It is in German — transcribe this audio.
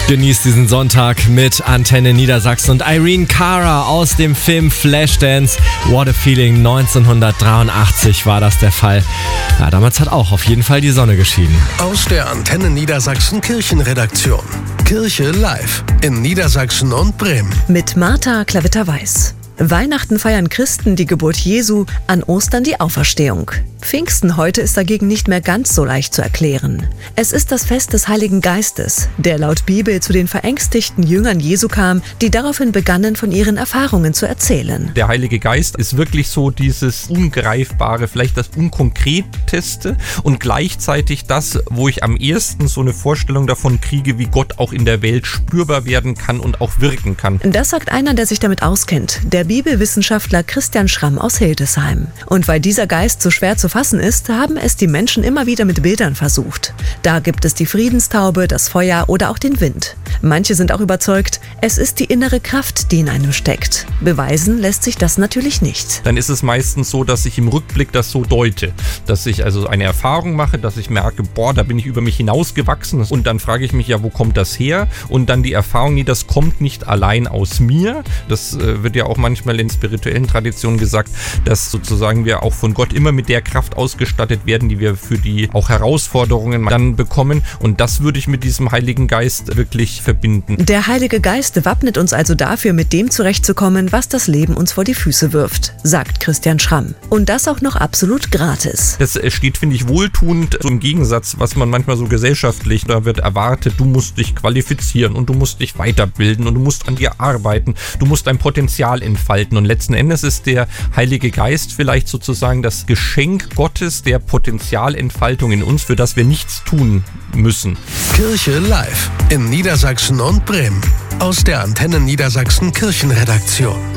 Genießt diesen Sonntag mit Antenne Niedersachsen und Irene Cara aus dem Film Flashdance. What a Feeling, 1983 war das der Fall. Ja, damals hat auch auf jeden Fall die Sonne geschienen. Aus der Antenne Niedersachsen Kirchenredaktion. Kirche live in Niedersachsen und Bremen. Mit Martha Klavitter-Weiß. Weihnachten feiern Christen die Geburt Jesu, an Ostern die Auferstehung. Pfingsten heute ist dagegen nicht mehr ganz so leicht zu erklären. Es ist das Fest des Heiligen Geistes, der laut Bibel zu den verängstigten Jüngern Jesu kam, die daraufhin begannen, von ihren Erfahrungen zu erzählen. Der Heilige Geist ist wirklich so dieses Ungreifbare, vielleicht das Unkonkreteste und gleichzeitig das, wo ich am ehesten so eine Vorstellung davon kriege, wie Gott auch in der Welt spürbar werden kann und auch wirken kann. Das sagt einer, der sich damit auskennt, der Bibelwissenschaftler Christian Schramm aus Hildesheim. Und weil dieser Geist so schwer zu fassen ist, haben es die Menschen immer wieder mit Bildern versucht. Da gibt es die Friedenstaube, das Feuer oder auch den Wind. Manche sind auch überzeugt, es ist die innere Kraft, die in einem steckt. Beweisen lässt sich das natürlich nicht. Dann ist es meistens so, dass ich im Rückblick das so deute, dass ich also eine Erfahrung mache, dass ich merke, da bin ich über mich hinausgewachsen und dann frage ich mich ja, wo kommt das her? Und dann die Erfahrung, nee, das kommt nicht allein aus mir. Das wird ja auch manchmal in spirituellen Traditionen gesagt, dass sozusagen wir auch von Gott immer mit der Kraft ausgestattet werden, die wir für die auch Herausforderungen dann bekommen. Und das würde ich mit diesem Heiligen Geist wirklich verbinden. Der Heilige Geist wappnet uns also dafür, mit dem zurechtzukommen, was das Leben uns vor die Füße wirft, sagt Christian Schramm. Und das auch noch absolut gratis. Das steht, finde ich, wohltuend so im Gegensatz, was man manchmal so gesellschaftlich, da wird erwartet, du musst dich qualifizieren und du musst dich weiterbilden und du musst an dir arbeiten, du musst dein Potenzial entfalten. Und letzten Endes ist der Heilige Geist vielleicht sozusagen das Geschenk Gottes der Potenzialentfaltung in uns, für das wir nichts tun müssen. Kirche live in Niedersachsen und Bremen. Aus der Antenne Niedersachsen Kirchenredaktion.